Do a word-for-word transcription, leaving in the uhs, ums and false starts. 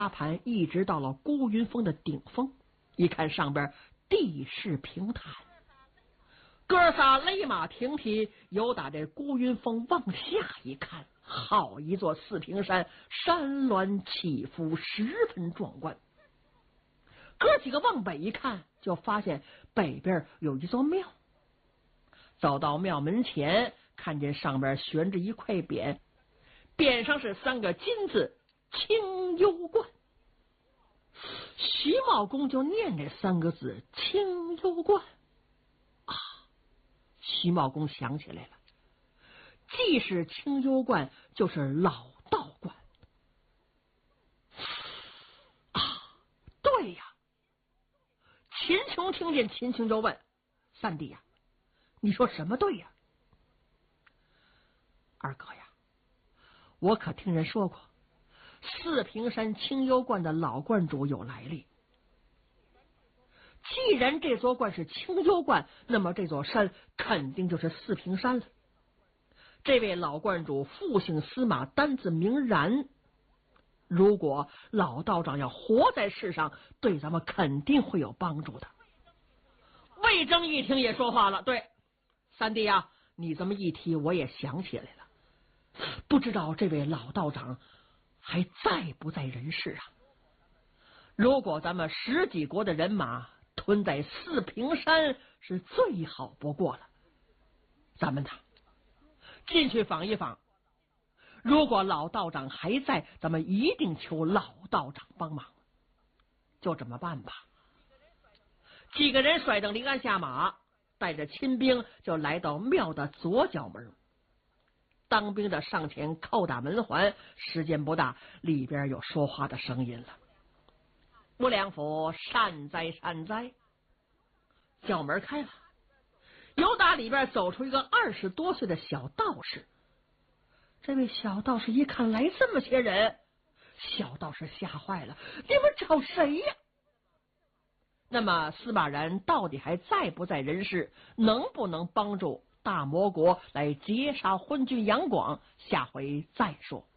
盘一直到了孤云峰的顶峰，一看上边地势平坦，哥仨勒马停蹄，由打这孤云峰往下一看，好一座四平山，山峦起伏，十分壮观。哥几个往北一看，就发现北边有一座庙。走到庙门前，看见上边悬着一块匾，匾上是三个金字，清幽观。徐茂公就念这三个字，清幽观啊。徐茂公想起来了，既是清幽观，就是老道观啊。对呀，秦琼听见，秦琼就问三弟呀，你说什么对呀？二哥呀，我可听人说过，四平山清幽观的老观主有来历。既然这座观是清幽观，那么这座山肯定就是四平山了。这位老观主复姓司马，单字名然。如果老道长要活在世上，对咱们肯定会有帮助的。魏征一听也说话了，对，三弟呀，你这么一提，我也想起来了，不知道这位老道长还在不在人世啊？如果咱们十几国的人马屯在四平山，是最好不过了。咱们呢，进去访一访，如果老道长还在，咱们一定求老道长帮忙。就这么办吧。几个人甩蹬离鞍下马，带着亲兵就来到庙的左角门。当兵的上前叩打门环，时间不大，里边有说话的声音了。吴良府善哉善哉。角门开了，由打里边走出一个二十多岁的小道士。这位小道士一看来这么些人，小道士吓坏了，你们找谁呀？那么司马然到底还在不在人世，能不能帮助大魔国来截杀昏君杨广，下回再说。